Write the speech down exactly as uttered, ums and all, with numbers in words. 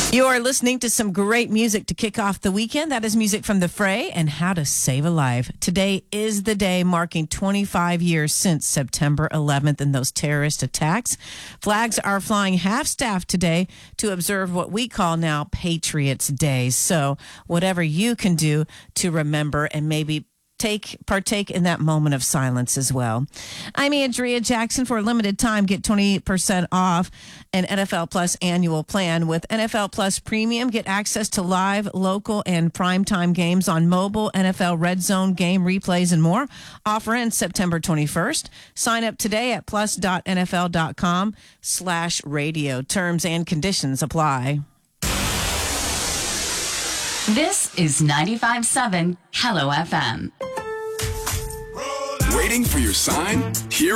You are listening to some great music to kick off the weekend. That is music from The Fray and How to Save a Life. Today is the day marking twenty-five years since September eleventh and those terrorist attacks. Flags are flying half-staff today to observe what we call now Patriots Day. So whatever you can do to remember and maybe Take partake in that moment of silence as well. I'm Andrea Jackson. For a limited time, get twenty percent off an N F L Plus annual plan. With N F L Plus Premium, get access to live, local, and primetime games on mobile, N F L Red Zone game replays, and more. Offer ends September twenty-first. Sign up today at plus.nfl.com slash radio. Terms and conditions apply. This is ninety-five point seven Hello F M. Waiting for your sign? Here